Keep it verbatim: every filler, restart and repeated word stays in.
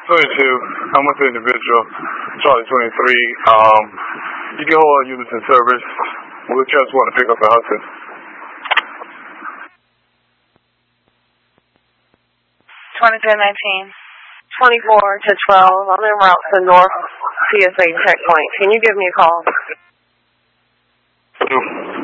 twenty-two. I'm with the individual. Charlie twenty-three. Um, you can hold units in service. We'll just want to pick up the Hudson. twenty-three nineteen. twenty-four to twelve. I'm en route to North T S A checkpoint. Can you give me a call? Two.